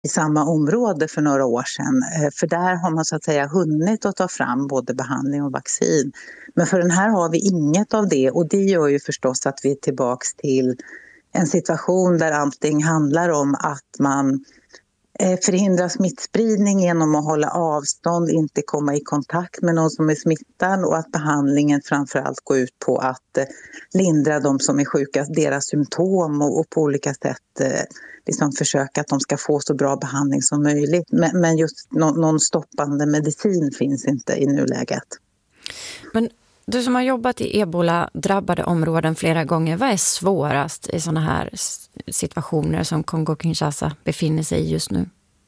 i samma område för några år sedan. För där har man så att säga hunnit att ta fram både behandling och vaccin. Men för den här har vi inget av det, och det gör ju förstås att vi är tillbaks till en situation där allting handlar om att man förhindra smittspridning genom att hålla avstånd, inte komma i kontakt med någon som är smittad, och att behandlingen framförallt går ut på att lindra de som är sjuka, deras symptom, och på olika sätt liksom försöka att de ska få så bra behandling som möjligt. Men just någon stoppande medicin finns inte i nuläget. Men du som har jobbat i ebola-drabbade områden flera gånger, vad är svårast i sådana här situationer som Kongo-Kinshasa befinner sig i just nu?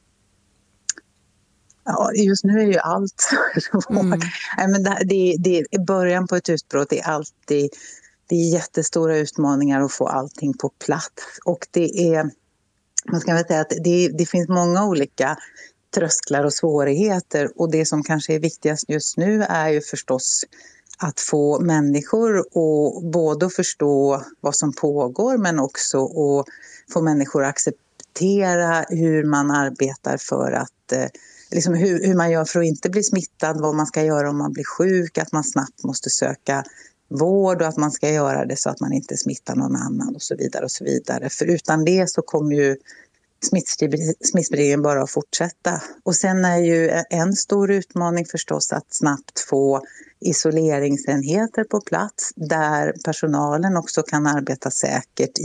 Ja, just nu är ju allt svårt. Men det är början på ett utbrott. Det är jättestora utmaningar att få allting på plats. Och man ska väl säga att det finns många olika trösklar och svårigheter. Och det som kanske är viktigast just nu är ju förstås att få människor att både förstå vad som pågår, men också att få människor att acceptera hur man arbetar för att liksom hur man gör för att inte bli smittad, vad man ska göra om man blir sjuk, att man snabbt måste söka vård och att man ska göra det så att man inte smittar någon annan och så vidare och så vidare. För utan det så kommer ju smittspridningen bara att fortsätta. Och sen är ju en stor utmaning förstås att snabbt få isoleringsenheter på plats där personalen också kan arbeta säkert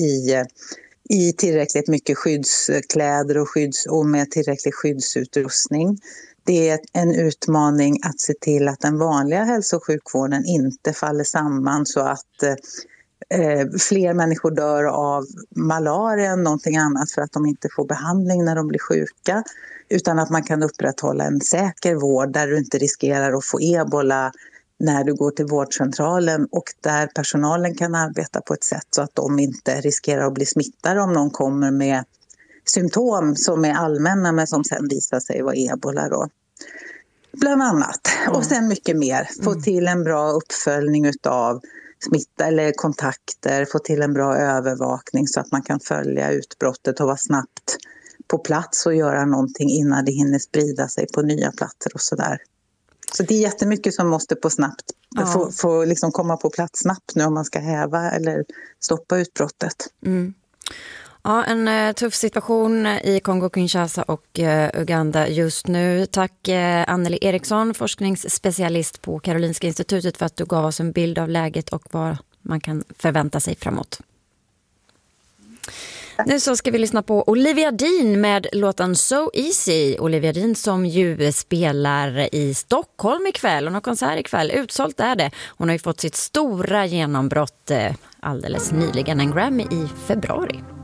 i tillräckligt mycket skyddskläder och med tillräcklig skyddsutrustning. Det är en utmaning att se till att den vanliga hälso- och sjukvården inte faller samman så att fler människor dör av malaria än någonting annat för att de inte får behandling när de blir sjuka, utan att man kan upprätthålla en säker vård där du inte riskerar att få ebola när du går till vårdcentralen, och där personalen kan arbeta på ett sätt så att de inte riskerar att bli smittade om någon kommer med symptom som är allmänna men som sen visar sig vara ebola då. Bland annat. Och sen mycket mer. Få till en bra uppföljning utav smitta eller kontakter, få till en bra övervakning så att man kan följa utbrottet och vara snabbt på plats och göra någonting innan det hinner sprida sig på nya platser och sådär. Så det är jättemycket som måste få liksom komma på plats snabbt nu om man ska häva eller stoppa utbrottet. Mm. Ja, en tuff situation i Kongo-Kinshasa och Uganda just nu. Tack Anneli Eriksson, forskningsspecialist på Karolinska institutet, för att du gav oss en bild av läget och vad man kan förvänta sig framåt. Nu så ska vi lyssna på Olivia Dean med låten So Easy. Olivia Dean som ju spelar i Stockholm ikväll. Hon har konsert ikväll. Utsålt är det. Hon har ju fått sitt stora genombrott alldeles nyligen, en Grammy i februari.